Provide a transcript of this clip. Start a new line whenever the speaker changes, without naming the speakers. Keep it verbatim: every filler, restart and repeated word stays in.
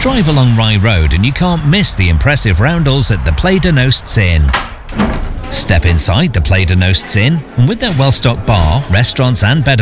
Drive along Rye Road and you can't miss the impressive roundels at the Play de Nosts Inn. Step inside the Play de Nosts Inn, and with their well-stocked bar, restaurants and bed